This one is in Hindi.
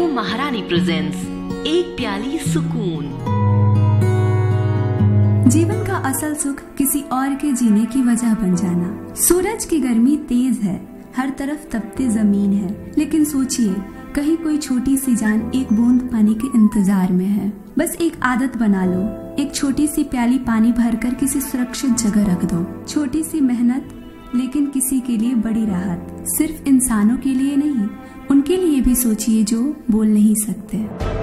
महारानी प्रेजेंट्स एक प्याली सुकून। जीवन का असल सुख किसी और के जीने की वजह बन जाना। सूरज की गर्मी तेज है, हर तरफ तपती जमीन है, लेकिन सोचिए कहीं कोई छोटी सी जान एक बूंद पानी के इंतजार में है। बस एक आदत बना लो, एक छोटी सी प्याली पानी भरकर किसी सुरक्षित जगह रख दो। छोटी सी मेहनत लेकिन किसी के लिए बड़ी राहत। सिर्फ इंसानों के लिए नहीं, उनके लिए भी सोचिए जो बोल नहीं सकते।